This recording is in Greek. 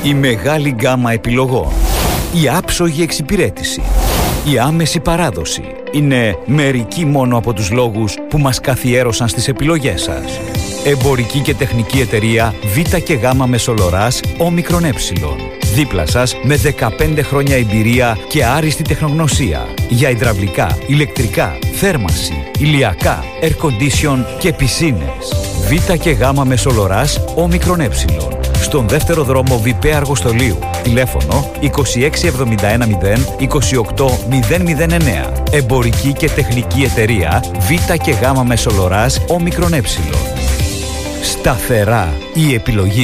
Η μεγάλη γκάμα επιλογών, η άψογη εξυπηρέτηση, η άμεση παράδοση είναι μερικοί μόνο από τους λόγους που μας καθιέρωσαν στις επιλογές σας. Εμπορική και τεχνική εταιρεία Β και Γ Μεσολοράς Όμικρον Ε. Δίπλα σας με 15 χρόνια εμπειρία και άριστη τεχνογνωσία για υδραυλικά, ηλεκτρικά, θέρμανση, ηλιακά, air condition και πισίνες. Β και Γ Μεσολοράς Όμικρον Ε. Στον δεύτερο δρόμο Βιπέ Αργοστολίου. Τηλέφωνο 26710 28009. Εμπορική και τεχνική εταιρεία Β και Γ Μεσολοράς Όμικρον Ε. Σταθερά η επιλογή